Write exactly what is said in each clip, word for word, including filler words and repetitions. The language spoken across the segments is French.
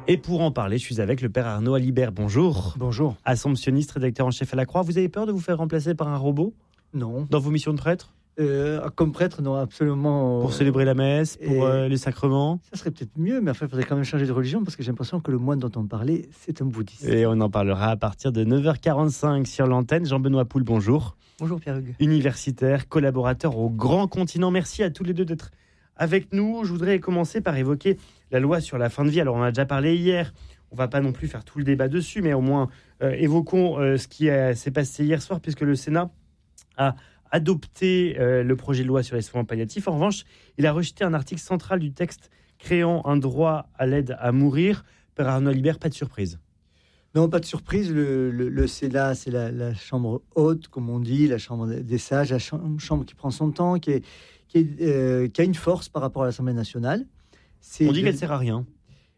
Et pour en parler, je suis avec le père Arnaud Alibert. Bonjour. Bonjour. Assomptionniste, rédacteur en chef à la Croix. Vous avez peur de vous faire remplacer par un robot ? Non. Dans vos missions de prêtre ? Euh, comme prêtre, non, absolument. Pour célébrer la messe, pour et... euh, les sacrements ? Ça serait peut-être mieux, mais enfin, il faudrait quand même changer de religion parce que j'ai l'impression que le moine dont on parlait, c'est un bouddhiste. Et on en parlera à partir de neuf heures quarante-cinq sur l'antenne. Jean-Benoît Poul, bonjour. Bonjour Pierre-Hugues. Universitaire, collaborateur au Grand Continent. Merci à tous les deux d'être avec nous. Je voudrais commencer par évoquer la loi sur la fin de vie. Alors, on en a déjà parlé hier. On ne va pas non plus faire tout le débat dessus, mais au moins euh, évoquons euh, ce qui a, s'est passé hier soir, puisque le Sénat a adopté euh, le projet de loi sur les soins palliatifs. En revanche, il a rejeté un article central du texte créant un droit à l'aide à mourir. Père Arnaud Alibert, pas de surprise. Non, pas de surprise. Le, le, le Sénat, c'est la, la chambre haute, comme on dit, la chambre des sages, la chambre, chambre qui prend son temps, qui, est, qui, est, euh, qui a une force par rapport à l'Assemblée nationale. C'est on dit de... qu'elle ne sert à rien.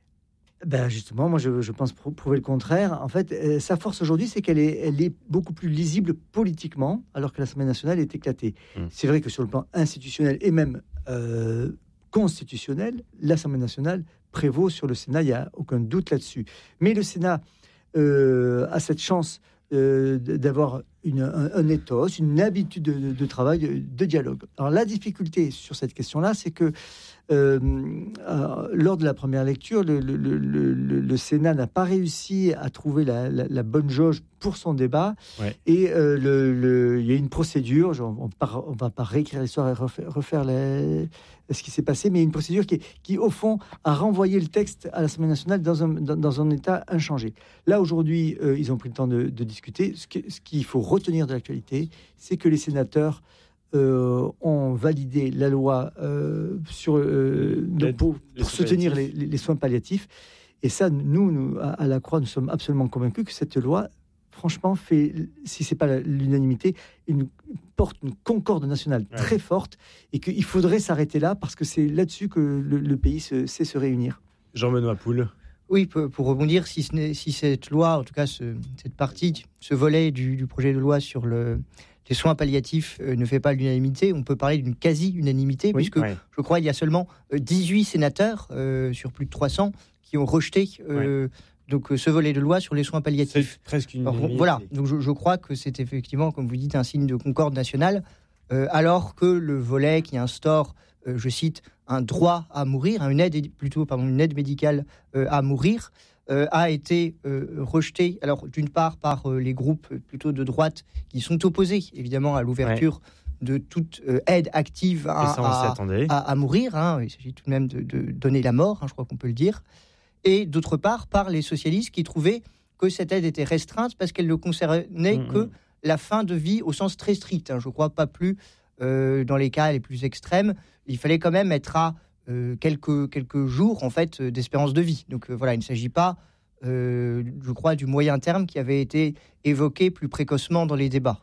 Ben justement, moi je, je pense pr- prouver le contraire. En fait, euh, sa force aujourd'hui, c'est qu'elle est, elle est beaucoup plus lisible politiquement, alors que l'Assemblée nationale est éclatée. Mmh. C'est vrai que sur le plan institutionnel et même euh, constitutionnel, l'Assemblée nationale prévaut sur le Sénat, il n'y a aucun doute là-dessus. Mais le Sénat euh, a cette chance euh, d'avoir une, un, un ethos, une habitude de, de, de travail, de, de dialogue. Alors la difficulté sur cette question-là, c'est que Euh, euh, lors de la première lecture, le, le, le, le, le Sénat n'a pas réussi à trouver la, la, la bonne jauge pour son débat. Ouais. Et euh, le, le, il y a une procédure, genre, on ne va pas réécrire l'histoire et refaire, refaire les, ce qui s'est passé, mais il y a une procédure qui, qui, au fond, a renvoyé le texte à l'Assemblée nationale dans un, dans, dans un état inchangé. Là, aujourd'hui, euh, ils ont pris le temps de, de discuter. Ce, que, ce qu'il faut retenir de l'actualité, c'est que les sénateurs Euh, ont validé la loi euh, sur, euh, les, pour, pour soutenir les, les, les soins palliatifs. Et ça, nous, nous à, à la Croix, nous sommes absolument convaincus que cette loi, franchement, fait, si ce n'est pas l'unanimité, une, porte une concorde nationale ouais. très forte et qu'il faudrait s'arrêter là parce que c'est là-dessus que le, le pays se, sait se réunir. Jean-Benoît Poul. Oui, pour, pour rebondir, si, ce n'est, si cette loi, en tout cas ce, cette partie, ce volet du, du projet de loi sur le... les soins palliatifs euh, ne fait pas l'unanimité, on peut parler d'une quasi-unanimité, oui, puisque ouais. je crois il y a seulement euh, dix-huit sénateurs euh, sur plus de trois cents qui ont rejeté euh, ouais. donc, euh, ce volet de loi sur les soins palliatifs. C'est presque une alors, voilà, donc je, je crois que c'est effectivement, comme vous dites, un signe de concorde nationale, euh, alors que le volet qui instaure, euh, je cite, un droit à mourir, une aide, plutôt, pardon, une aide médicale euh, à mourir, Euh, a été euh, rejeté, alors d'une part par euh, les groupes plutôt de droite qui sont opposés évidemment à l'ouverture ouais. de toute euh, aide active à, à, à, à mourir, hein. Il s'agit tout de même de, de donner la mort, hein, je crois qu'on peut le dire, et d'autre part par les socialistes qui trouvaient que cette aide était restreinte parce qu'elle ne concernait mmh, que mmh. la fin de vie au sens très strict, hein. Je crois pas plus euh, dans les cas les plus extrêmes, il fallait quand même être à Euh, quelques, quelques jours en fait euh, d'espérance de vie. Donc euh, voilà, il ne s'agit pas, euh, je crois, du moyen terme qui avait été évoqué plus précocement dans les débats.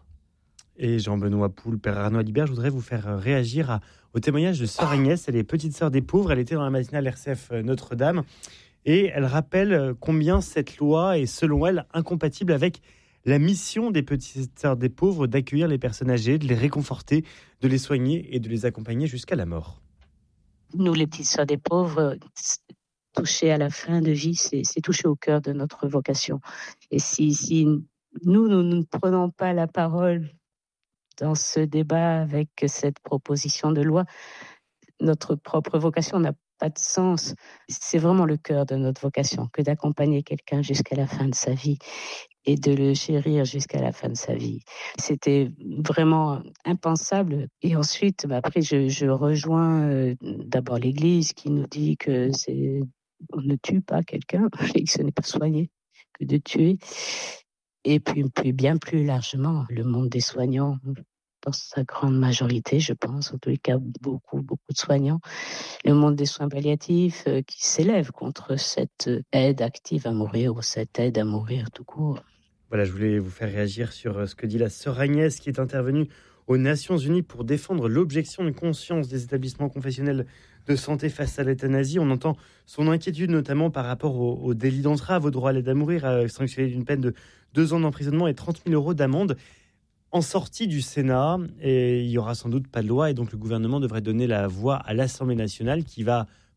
Et Jean-Benoît Poul, père Arnaud Alibert, je voudrais vous faire réagir à, au témoignage de sœur Agnès. Elle est petite sœur des pauvres. Elle était dans la matinale R C F Notre-Dame et elle rappelle combien cette loi est, selon elle, incompatible avec la mission des petites sœurs des pauvres d'accueillir les personnes âgées, de les réconforter, de les soigner et de les accompagner jusqu'à la mort. Nous, les petites sœurs des pauvres, touchées à la fin de vie, c'est, c'est toucher au cœur de notre vocation. Et si, si nous, nous ne prenons pas la parole dans ce débat avec cette proposition de loi, notre propre vocation n'a pas de sens. C'est vraiment le cœur de notre vocation que d'accompagner quelqu'un jusqu'à la fin de sa vie et de le chérir jusqu'à la fin de sa vie. C'était vraiment impensable. Et ensuite, bah après, je, je rejoins euh, d'abord l'Église qui nous dit que c'est, on ne tue pas quelqu'un et que ce n'est pas soigner que de tuer. Et puis, puis bien plus largement, le monde des soignants, dans sa grande majorité, je pense, en tous les cas, beaucoup, beaucoup de soignants, le monde des soins palliatifs euh, qui s'élève contre cette aide active à mourir ou cette aide à mourir tout court. Voilà, je voulais vous faire réagir sur ce que dit la sœur Agnès qui est intervenue aux Nations Unies pour défendre l'objection de conscience des établissements confessionnels de santé face à l'euthanasie. On entend son inquiétude notamment par rapport au, au délit d'entrave au droit à l'aide à mourir, euh, sanctionné d'une peine de deux ans d'emprisonnement et trente mille euros d'amende. En sortie du Sénat, et il n'y aura sans doute pas de loi et donc le gouvernement devrait donner la voix à l'Assemblée nationale qui va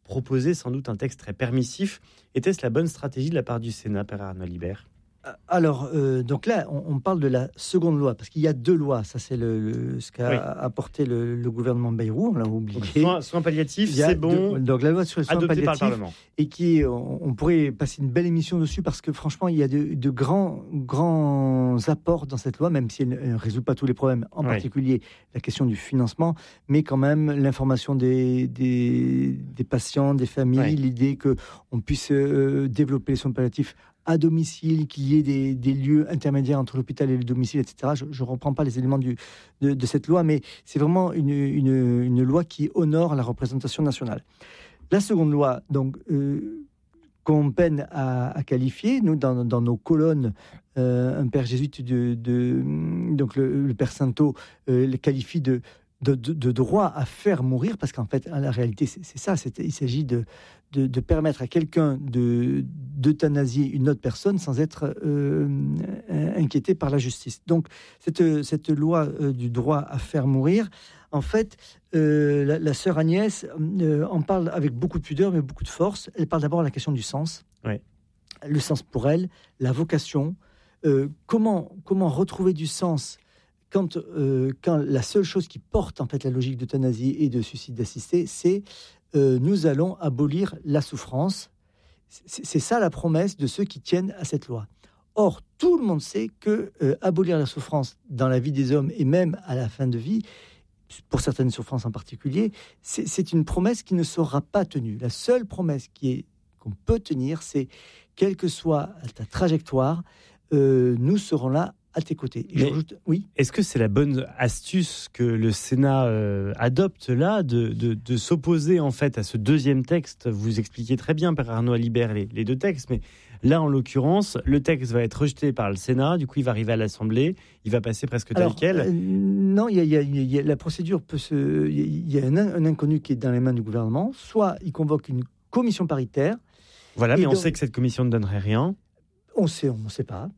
proposer sans doute un texte très permissif. Était-ce la bonne stratégie de la part du Sénat, Père Arnaud Libert ? Alors, euh, donc là, on, on parle de la seconde loi, parce qu'il y a deux lois. Ça, c'est le, le, ce qu'a oui. apporté le, le gouvernement Bayrou, on l'a oublié. Donc, soins, soins palliatifs, c'est bon. Deux, donc la loi sur les soins palliatifs, et qui, on, on pourrait passer une belle émission dessus, parce que franchement, il y a de, de grands, grands apports dans cette loi, même si elle ne résout pas tous les problèmes, en oui. particulier la question du financement, mais quand même l'information des, des, des patients, des familles, oui. l'idée qu'on puisse euh, développer les soins palliatifs à domicile, qu'il y ait des, des lieux intermédiaires entre l'hôpital et le domicile, et cetera. Je ne reprends pas les éléments du, de, de cette loi, mais c'est vraiment une, une, une loi qui honore la représentation nationale. La seconde loi, donc, euh, qu'on peine à, à qualifier, nous, dans, dans nos colonnes, euh, un père jésuite, de, de, donc le, le père Sainteau, euh, le qualifie de, de, de, de droit à faire mourir, parce qu'en fait, la réalité, c'est, c'est ça, c'est, il s'agit de... De, de permettre à quelqu'un de, d'euthanasier une autre personne sans être euh, inquiété par la justice. Donc, cette, cette loi euh, du droit à faire mourir, en fait, euh, la, la sœur Agnès euh, en parle avec beaucoup de pudeur, mais beaucoup de force. Elle parle d'abord de la question du sens. Oui. Le sens pour elle, la vocation. Euh, comment, comment retrouver du sens quand, euh, quand la seule chose qui porte en fait la logique d'euthanasie et de suicide assisté, c'est Euh, nous allons abolir la souffrance. C'est, c'est ça la promesse de ceux qui tiennent à cette loi. Or, tout le monde sait que euh, abolir la souffrance dans la vie des hommes et même à la fin de vie, pour certaines souffrances en particulier, c'est, c'est une promesse qui ne sera pas tenue. La seule promesse qui est, qu'on peut tenir, c'est quelle que soit ta trajectoire, euh, nous serons là à tes côtés. Et rajoute, oui. Est-ce que c'est la bonne astuce que le Sénat euh, adopte là, de, de, de s'opposer en fait à ce deuxième texte ? Vous expliquez très bien, Père Arnaud Alibert, les, les deux textes, mais là, en l'occurrence, le texte va être rejeté par le Sénat, du coup, il va arriver à l'Assemblée, il va passer presque tel Alors, quel. Euh, non, il y, y, y a la procédure peut se, il y a un, un inconnu qui est dans les mains du gouvernement. Soit il convoque une commission paritaire. Voilà, mais donc, on sait que cette commission ne donnerait rien. On sait, on ne sait pas.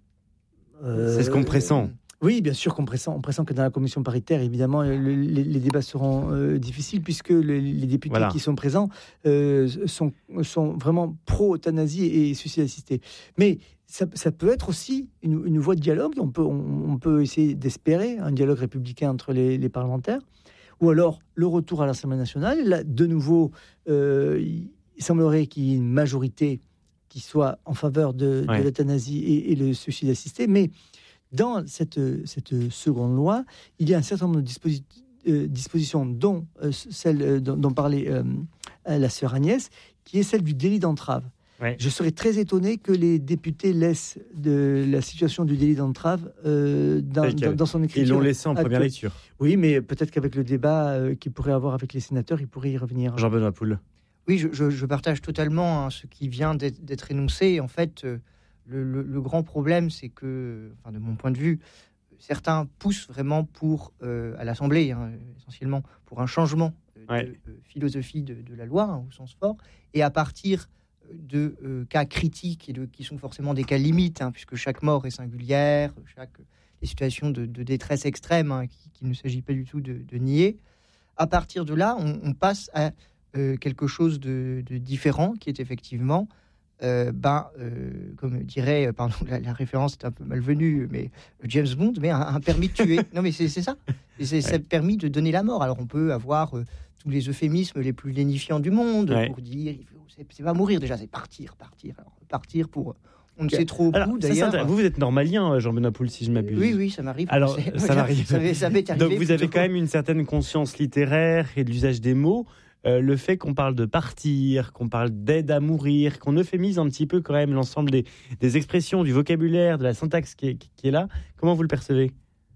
Euh, c'est ce qu'on pressent. Euh, oui, bien sûr qu'on pressent. On pressent que dans la commission paritaire, évidemment, le, les, les débats seront euh, difficiles puisque le, les députés voilà. qui sont présents euh, sont, sont vraiment pro-euthanasie et suicide assisté. Mais ça, ça peut être aussi une, une voie de dialogue. On peut, on, on peut essayer d'espérer un dialogue républicain entre les, les parlementaires. Ou alors le retour à l'Assemblée nationale. Là, de nouveau, euh, il semblerait qu'il y ait une majorité qui soit en faveur de, ouais. de l'euthanasie et, et le suicide assisté. Mais dans cette, cette seconde loi, il y a un certain nombre de disposi- euh, dispositions, dont euh, celle euh, dont, dont parlait euh, la sœur Agnès, qui est celle du délit d'entrave. Ouais. Je serais très étonné que les députés laissent de la situation du délit d'entrave euh, dans, dans, dans son écriture. Ils l'ont laissé en actuelle. Première lecture. Oui, mais peut-être qu'avec le débat euh, qu'il pourrait avoir avec les sénateurs, ils pourraient y revenir. Jean-Benoît Poul. Oui, je, je, je partage totalement hein, ce qui vient d'être, d'être énoncé. En fait, euh, le, le, le grand problème, c'est que, enfin, de mon point de vue, certains poussent vraiment pour, euh, à l'Assemblée, hein, essentiellement, pour un changement de ouais. euh, philosophie de, de la loi, hein, au sens fort, et à partir de euh, cas critiques, et de, qui sont forcément des cas limites, hein, puisque chaque mort est singulière, chaque des situations de, de détresse extrême, hein, qu'il ne s'agit pas du tout de, de nier. À partir de là, on, on passe à Euh, quelque chose de, de différent, qui est effectivement, euh, ben, euh, comme dirait, pardon, la, la référence est un peu malvenue, mais James Bond, mais un, un permis de tuer. Non, mais c'est, c'est ça. Et c'est, ouais. c'est permis de donner la mort. Alors, on peut avoir euh, tous les euphémismes les plus lénifiants du monde ouais. pour dire, il faut, c'est, c'est pas mourir déjà, c'est partir, partir. Alors, partir pour... On ne sait trop Alors, où, d'ailleurs. Ça, vous, vous êtes normalien, Jean-Benoît Poul, si je m'abuse. Oui, oui, ça m'arrive. Alors, ça m'arrive. Ça, ça, ça m'est arrivé. Donc, vous avez quand même une certaine conscience littéraire et de l'usage des mots. Euh, le fait qu'on parle de partir, qu'on parle d'aide à mourir, qu'on euphémise un petit peu quand même l'ensemble des, des expressions, du vocabulaire, de la syntaxe qui est, qui est là, comment vous le percevez ?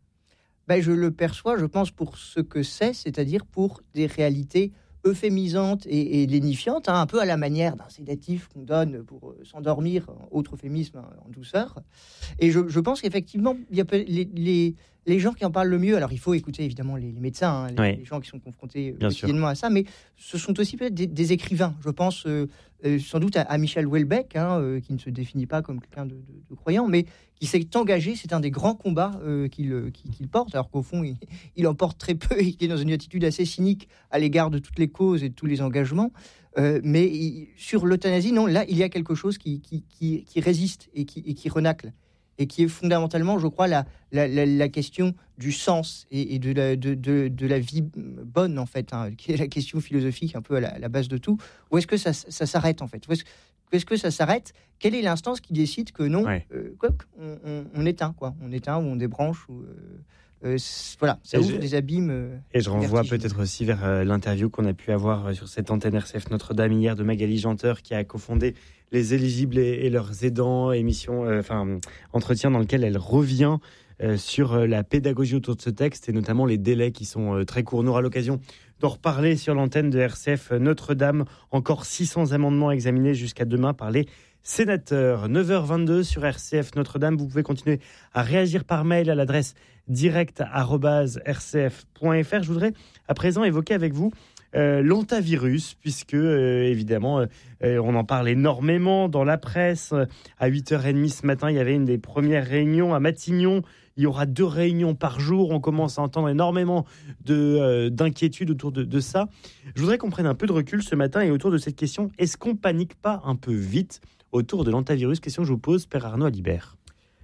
Ben, je le perçois, je pense, pour ce que c'est, c'est-à-dire pour des réalités euphémisantes et, et lénifiantes, hein, un peu à la manière d'un sédatif qu'on donne pour euh, s'endormir, autre euphémisme, hein, en douceur. Et je, je pense qu'effectivement, il y a les, les, les gens qui en parlent le mieux, alors il faut écouter évidemment les, les médecins, hein, les, oui. les gens qui sont confrontés quotidiennement à ça, mais ce sont aussi peut-être des, des écrivains. Je pense euh, euh, sans doute à, à Michel Houellebecq, hein, euh, qui ne se définit pas comme quelqu'un de, de, de croyant, mais qui s'est engagé, c'est un des grands combats euh, qu'il, qu'il, qu'il porte, alors qu'au fond, il, il en porte très peu et qu'il est dans une attitude assez cynique à l'égard de toutes les causes et de tous les engagements. Euh, mais il, sur l'euthanasie, non, là, il y a quelque chose qui, qui, qui, qui résiste et qui, et qui renacle. Et qui est fondamentalement, je crois, la, la, la, la question du sens et, et de, la, de, de, de la vie bonne, en fait, hein, qui est la question philosophique un peu à la, à la base de tout. Où est-ce que ça, ça s'arrête, en fait? Où est-ce, où est-ce que ça s'arrête? Quelle est l'instance qui décide que non, ouais. euh, quoi, on, on, on éteint, quoi. On éteint ou on débranche ou, euh, euh, voilà, ça ouvre je, des abîmes. Euh, et je renvoie peut-être aussi vers euh, l'interview qu'on a pu avoir euh, sur cette antenne R C F Notre-Dame hier de Magali Janteur, qui a cofondé Les Éligibles et, et leurs aidants, émission, euh, enfin entretien dans lequel elle revient euh, sur euh, la pédagogie autour de ce texte et notamment les délais qui sont euh, très courts. On aura l'occasion d'en reparler sur l'antenne de R C F Notre-Dame. Encore six cents amendements examinés jusqu'à demain par les sénateurs. neuf heures vingt-deux sur R C F Notre-Dame. Vous pouvez continuer à réagir par mail à l'adresse direct arobase r c f point f r. Je voudrais à présent évoquer avec vous euh, l'antavirus, puisque euh, évidemment euh, on en parle énormément dans la presse. À huit heures trente ce matin, il y avait une des premières réunions à Matignon. Il y aura deux réunions par jour. On commence à entendre énormément de, euh, d'inquiétudes autour de, de ça. Je voudrais qu'on prenne un peu de recul ce matin et autour de cette question, est-ce qu'on panique pas un peu vite autour de l'antavirus? Question que je vous pose, Père Arnaud Alibert.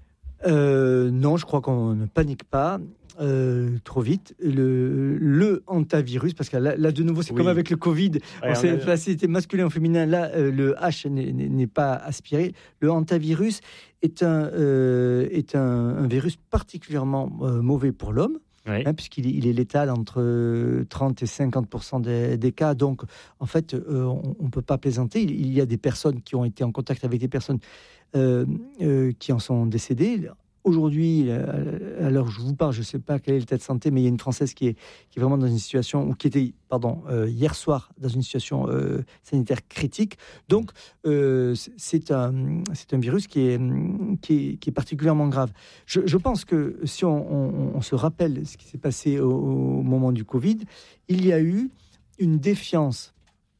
Euh, non, je crois qu'on ne panique pas euh, trop vite. Le, le antavirus, parce que là, là de nouveau, c'est oui. comme avec le Covid, ouais, on sait, là, c'était masculin ou féminin, là, euh, le H n'est, n'est pas aspiré. Le antavirus est un, euh, est un, un virus particulièrement euh, mauvais pour l'homme. Oui. Hein, puisqu'il il est létal entre trente et cinquante pour cent des, des cas. Donc, en fait, euh, on ne peut pas plaisanter. Il, il y a des personnes qui ont été en contact avec des personnes euh, euh, qui en sont décédées. Aujourd'hui, à l'heure où je vous parle, je ne sais pas quel est l'état de santé, mais il y a une Française qui est, qui est vraiment dans une situation, ou qui était, pardon, euh, hier soir, dans une situation euh, sanitaire critique. Donc, euh, c'est, un, c'est un virus qui est, qui est, qui est particulièrement grave. Je, je pense que si on, on, on se rappelle ce qui s'est passé au, au moment du Covid, il y a eu une défiance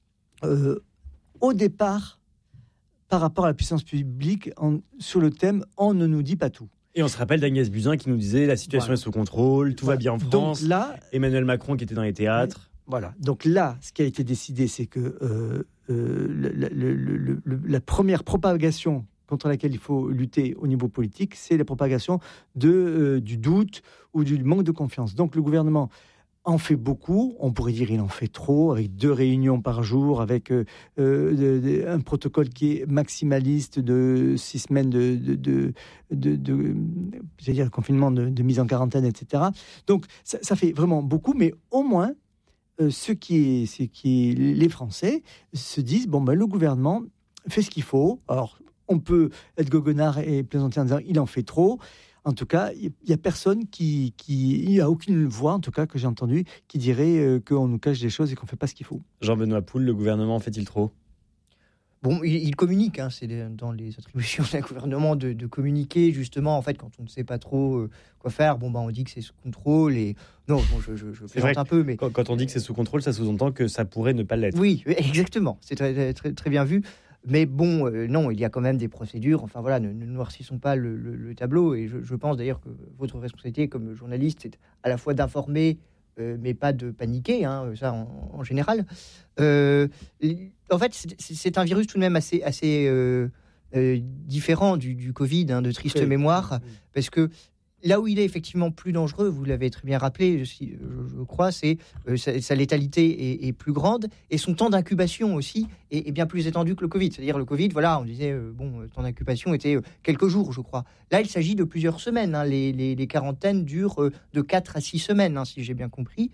euh, au départ par rapport à la puissance publique en, sur le thème « on ne nous dit pas tout ». Et on se rappelle d'Agnès Buzyn qui nous disait la situation voilà. est sous contrôle, tout voilà. va bien en France. Donc là, Emmanuel Macron qui était dans les théâtres. Voilà. Donc là, ce qui a été décidé, c'est que euh, euh, le, le, le, le, la première propagation contre laquelle il faut lutter au niveau politique, c'est la propagation de, euh, du doute ou du manque de confiance. Donc le gouvernement en fait beaucoup, on pourrait dire il en fait trop, avec deux réunions par jour, avec euh, euh, de, de, un protocole qui est maximaliste de six semaines de, de, de, de, de c'est-à-dire le confinement de, de mise en quarantaine, et cetera. Donc ça, ça fait vraiment beaucoup, mais au moins euh, ce qui est, c'est qui est, les Français se disent bon ben le gouvernement fait ce qu'il faut. Alors on peut être goguenard et plaisanter en disant il en fait trop. En tout cas, il n'y a personne qui, qui... Il n'y a aucune voix, en tout cas, que j'ai entendue, qui dirait euh, qu'on nous cache des choses et qu'on ne fait pas ce qu'il faut. Jean-Benoît Poul, le gouvernement fait-il trop ? Bon, il, il communique, hein, c'est dans les attributions d'un gouvernement de, de communiquer, justement, en fait, quand on ne sait pas trop euh, quoi faire, bon, bah, on dit que c'est sous contrôle, et... Non, bon, je, je, je plaisante un peu, mais... Quand, quand on dit que c'est sous contrôle, ça sous-entend que ça pourrait ne pas l'être. Oui, exactement, c'est très, très, très bien vu. Mais bon, euh, non, il y a quand même des procédures. Enfin voilà, ne, ne noircissons pas le, le, le tableau. Et je, je pense d'ailleurs que votre responsabilité comme journaliste, c'est à la fois d'informer, euh, mais pas de paniquer, hein, ça en, en général. Euh, en fait, c'est, c'est un virus tout de même assez, assez euh, euh, différent du, du Covid, hein, de triste oui. mémoire, oui. parce que là où il est effectivement plus dangereux, vous l'avez très bien rappelé, je, je crois, c'est euh, sa, sa létalité est, est plus grande et son temps d'incubation aussi est, est bien plus étendu que le Covid. C'est-à-dire le Covid, voilà, on disait euh, bon, le temps d'incubation était euh, quelques jours, je crois. Là, il s'agit de plusieurs semaines. Hein. Les, les, les quarantaines durent euh, de quatre à six semaines, hein, si j'ai bien compris.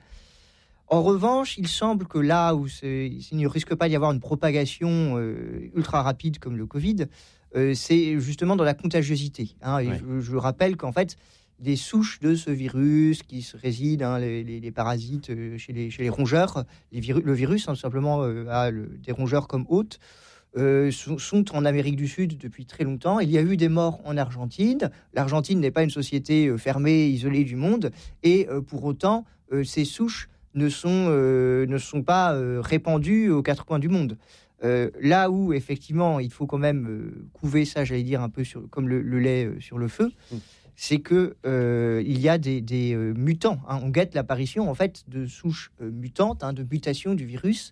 En revanche, il semble que là où s'il ne risque pas d'y avoir une propagation euh, ultra rapide comme le Covid, euh, c'est justement dans la contagiosité. Hein. Et ouais. je, je rappelle qu'en fait, des souches de ce virus qui se résident, hein, les, les, les parasites euh, chez, les, chez les rongeurs, les viru- le virus, hein, tout simplement, euh, a le, des rongeurs comme hôtes, euh, sont, sont en Amérique du Sud depuis très longtemps. Il y a eu des morts en Argentine. L'Argentine n'est pas une société euh, fermée, isolée du monde. Et euh, pour autant, euh, ces souches ne sont, euh, ne sont pas euh, répandues aux quatre coins du monde. Euh, là où, effectivement, il faut quand même euh, couver ça, j'allais dire, un peu sur, comme le, le lait euh, sur le feu, mmh. c'est qu'il euh, y a des, des euh, mutants. Hein. On guette l'apparition, en fait, de souches euh, mutantes, hein, de mutations du virus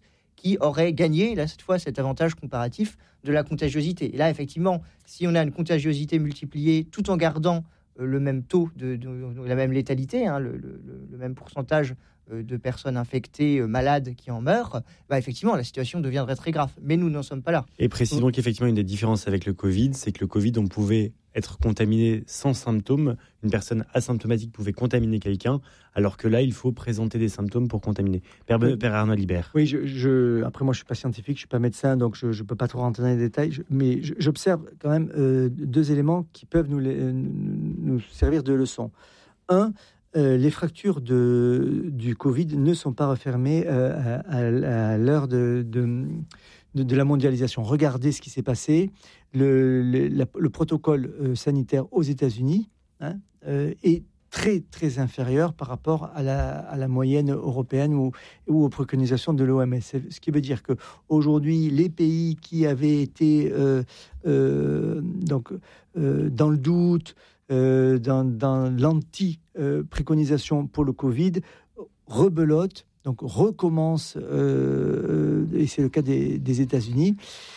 qui auraient gagné, là, cette fois, cet avantage comparatif de la contagiosité. Et là, effectivement, si on a une contagiosité multipliée tout en gardant euh, le même taux, de, de, de la même létalité, hein, le, le, le même pourcentage euh, de personnes infectées, euh, malades qui en meurent, bah, effectivement, la situation deviendrait très grave. Mais nous n'en sommes pas là. Et précisons qu'effectivement, une des différences avec le Covid, c'est que le Covid, on pouvait être contaminé sans symptômes. Une personne asymptomatique pouvait contaminer quelqu'un, alors que là, il faut présenter des symptômes pour contaminer. Père, oui. Père Arnaud Libert. Oui, je, je, après moi, je ne suis pas scientifique, je ne suis pas médecin, donc je ne peux pas trop rentrer dans les détails, je, mais je, j'observe quand même euh, deux éléments qui peuvent nous, les, nous servir de leçon. Un, euh, les fractures de, du Covid ne sont pas refermées euh, à, à, à l'heure de... de De, de la mondialisation. Regardez ce qui s'est passé. Le, le, la, le protocole euh, sanitaire aux États-Unis hein, euh, est très, très inférieur par rapport à la, à la moyenne européenne ou, ou aux préconisations de l'O M S. Ce qui veut dire qu'aujourd'hui, les pays qui avaient été euh, euh, donc, euh, dans le doute, euh, dans, dans l'anti-préconisation pour le Covid, rebelotent, donc recommence, euh, et c'est le cas des, des États-Unis.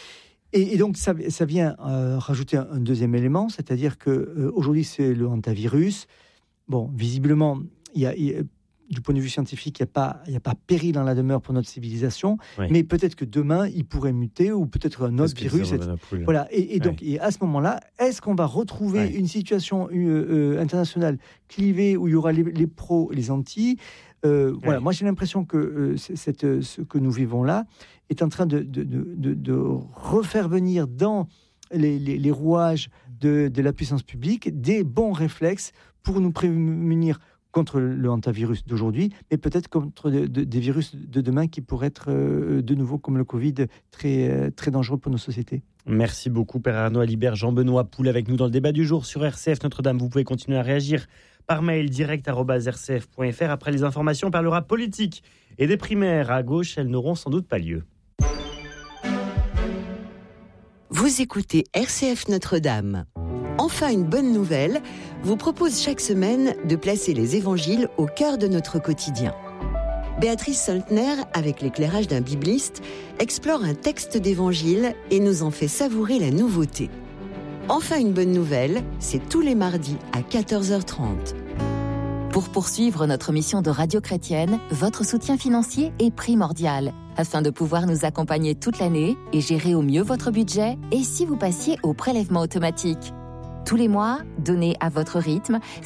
Et, et donc ça, ça vient euh, rajouter un, un deuxième élément, c'est-à-dire que euh, aujourd'hui c'est le hantavirus. Bon, visiblement, il y a, il y a, du point de vue scientifique, il n'y a pas, il y a pas péril en la demeure pour notre civilisation, oui. Mais peut-être que demain il pourrait muter ou peut-être un autre virus. Et, voilà. Et, et donc, oui. Et à ce moment-là, est-ce qu'on va retrouver oui. une situation euh, internationale clivée où il y aura les, les pros, les anti? Euh, oui. Voilà, moi j'ai l'impression que euh, cette, ce que nous vivons là est en train de, de, de, de, de refaire venir dans les, les, les rouages de, de la puissance publique des bons réflexes pour nous prémunir contre le hantavirus d'aujourd'hui, mais peut-être contre de, de, des virus de demain qui pourraient être euh, de nouveau, comme le Covid, très, euh, très dangereux pour nos sociétés. Merci beaucoup, Père Arnaud Alibert. Jean-Benoît Poul avec nous dans le débat du jour sur R C F Notre-Dame. Vous pouvez continuer à réagir par mail direct arobase r c f point f r. Après les informations, on parlera politique et des primaires. À gauche, elles n'auront sans doute pas lieu. Vous écoutez R C F Notre-Dame. Enfin, une bonne nouvelle vous propose chaque semaine de placer les évangiles au cœur de notre quotidien. Béatrice Soltner, avec l'éclairage d'un bibliste, explore un texte d'évangile et nous en fait savourer la nouveauté. Enfin, une bonne nouvelle, c'est tous les mardis à quatorze heures trente. Pour poursuivre notre mission de radio chrétienne, votre soutien financier est primordial afin de pouvoir nous accompagner toute l'année et gérer au mieux votre budget. Et si vous passiez au prélèvement automatique ? Tous les mois, donnez à votre rythme